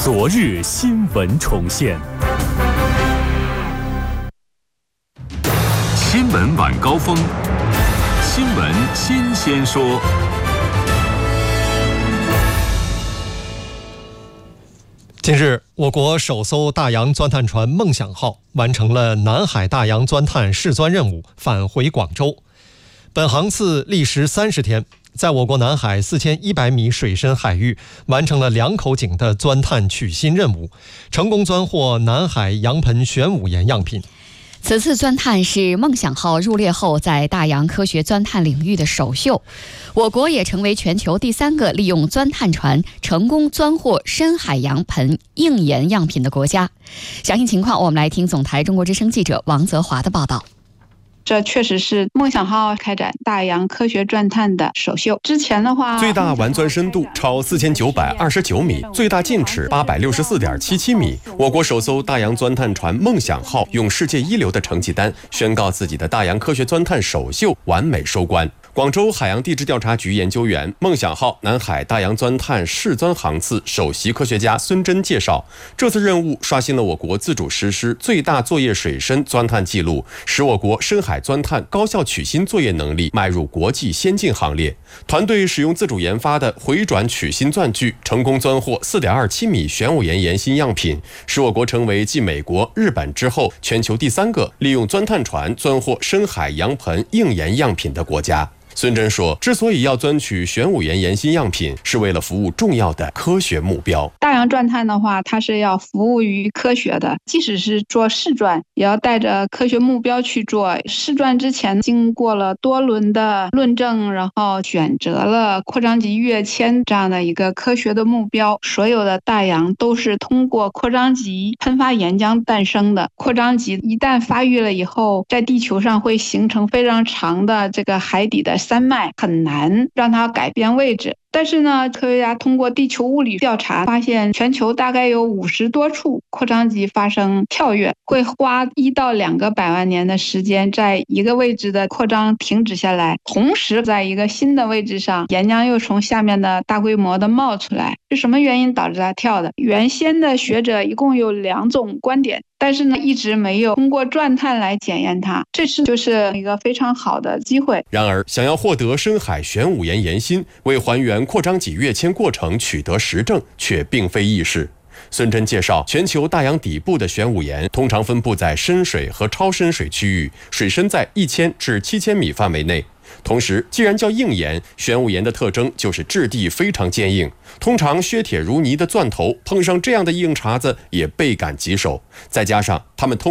昨日新闻重现。新闻晚高峰，新闻新鲜说。 近日，我国首艘大洋钻探船梦想号完成了南海大洋钻探试钻任务，返回广州。本航次历时30天，在我国南海4100米水深海域完成了2口井的钻探取芯任务，成功钻获南海洋盆玄武岩样品。 此次钻探是梦想号入列后在大洋科学钻探领域的首秀，我国也成为全球第3个利用钻探船成功钻获深海洋盆硬岩样品的国家。详细情况，我们来听总台中国之声记者王泽华的报道。 这确实是梦想号开展大洋科学钻探的首秀。之前的话， 最大完钻深度超4929米，最大进尺864.77米。我国首艘大洋钻探船梦想号用世界一流的成绩单宣告自己的大洋科学钻探首秀完美收官。广州海洋地质调查局研究员、梦想号南海大洋钻探试钻航次首席科学家孙真介绍，这次任务刷新了我国自主实施最大作业水深钻探记录，使我国深海钻探高效取芯作业能力迈入国际先进行列。团队使用自主研发的回转取芯钻具，成功钻获4.27米玄武岩岩芯样品，使我国成为继美国、日本之后全球第3个利用钻探船钻获深海洋盆硬岩样品的国家。孙真说，之所以要钻取玄武岩岩芯样品，是为了服务重要的科学目标。 大洋钻探的话，它是要服务于科学的，即使是做试钻，也要带着科学目标去做。试钻之前经过了多轮的论证，然后选择了扩张级跃迁这样的一个科学的目标。所有的大洋都是通过扩张级喷发岩浆诞生的。扩张级一旦发育了以后，在地球上会形成非常长的这个海底的山脉，很难让它改变位置。但是呢，科学家通过地球物理调查发现，全球大概有50多处扩张级发生跳跃，会花1到2个百万年的时间，在一个位置的扩张停止下来，同时在一个新的位置上，岩浆又从下面的大规模的冒出来。是什么原因导致它跳的？原先的学者一共有2种观点，但是呢，一直没有通过钻探来检验它。这次就是一个非常好的机会。 然而，想要获得深海玄武岩岩芯，为还原扩张级跃迁过程取得实证，却并非易事。孙真介绍，全球大洋底部的玄武岩通常分布在深水和超深水区域，水深在1000至7000米范围内。同时，既然叫硬岩，玄武岩的特征就是质地非常坚硬，通常削铁如泥的钻头碰上这样的硬茬子也倍感棘手。再加上它们通